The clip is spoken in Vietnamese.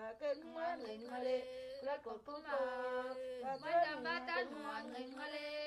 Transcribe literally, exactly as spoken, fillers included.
kinh ngoan nghinh mà lê rất cột cũng mà mà đam ba tan ngoan nghinh mà lê